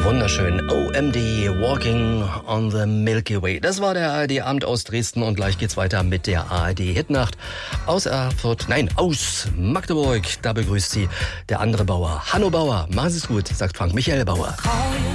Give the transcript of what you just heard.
Wunderschön. OMD, Walking on the Milky Way. Das war der ARD-Abend aus Dresden und gleich geht's weiter mit der ARD-Hitnacht aus aus Magdeburg. Da begrüßt Sie der andere Bauer, Hanno Bauer. Machen Sie es gut, sagt Frank Michael Bauer.